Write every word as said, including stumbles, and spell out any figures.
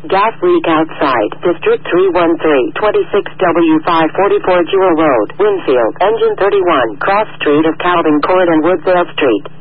Gas leak outside. District three one three, twenty-six W five forty-four Jewel Road, Winfield. Engine thirty-one. Cross Street of Calvin Court and Woodsdale Street.